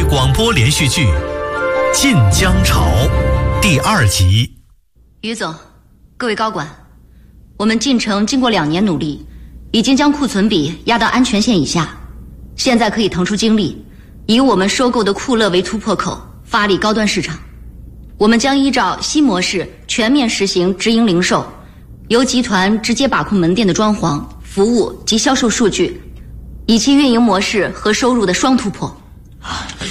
广播连续剧《晋江潮》第2集。 于总，各位高管，我们晋城经过2年努力，已经将库存比压到安全线以下，现在可以腾出精力，以我们收购的库乐为突破口，发力高端市场。我们将依照新模式全面实行直营零售，由集团直接把控门店的装潢、服务及销售数据，以其运营模式和收入的双突破。